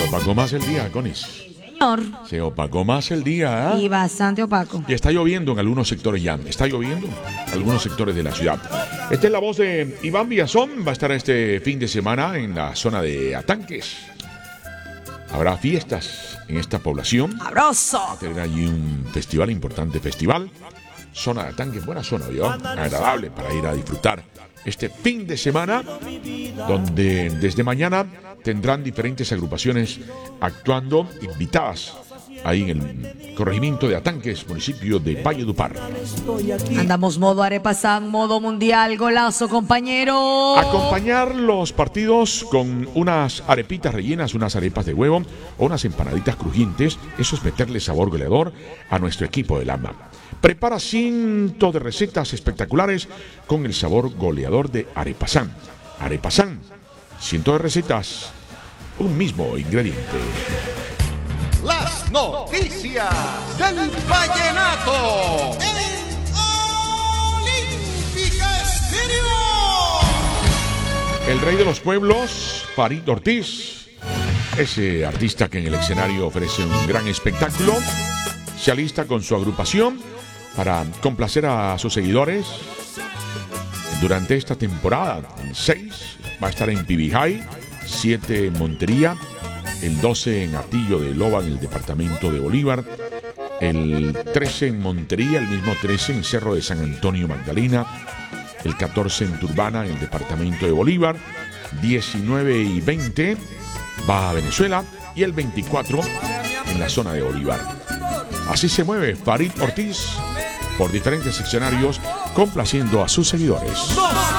opacó más el día, Conis. Señor. Se opacó más el día. Y bastante opaco. Y está lloviendo en algunos sectores ya. Está lloviendo en algunos sectores de la ciudad. Esta es la voz de Iván Villazón. Va a estar este fin de semana en la zona de Atanques. Habrá fiestas en esta población. ¡Sabroso! Va a tener allí un festival, importante festival. Zona de Atanques, buena zona, ¿yo? Agradable para ir a disfrutar este fin de semana, donde desde mañana tendrán diferentes agrupaciones actuando, invitadas ahí en el corregimiento de Atanques, municipio de Valledupar. Andamos modo Arepasán, modo mundial, golazo, compañero. Acompañar los partidos con unas arepitas rellenas, unas arepas de huevo o unas empanaditas crujientes. Eso es meterle sabor goleador a nuestro equipo del AMA. Prepara cientos de recetas espectaculares con el sabor goleador de Arepasán. Arepasán, cientos de recetas, un mismo ingrediente. Las noticias del vallenato en Olímpica Estéreo. El rey de los pueblos, Farid Ortiz, ese artista que en el escenario ofrece un gran espectáculo, se alista con su agrupación para complacer a sus seguidores. Durante esta temporada, el 6 va a estar en Pibijay, 7 en Montería, el 12 en Atillo de Loba, en el departamento de Bolívar, el 13 en Montería, el mismo 13 en Cerro de San Antonio Magdalena, el 14 en Turbana, en el departamento de Bolívar, 19 y 20 va a Venezuela y el 24 en la zona de Bolívar. Así se mueve Farid Ortiz por diferentes escenarios, complaciendo a sus seguidores.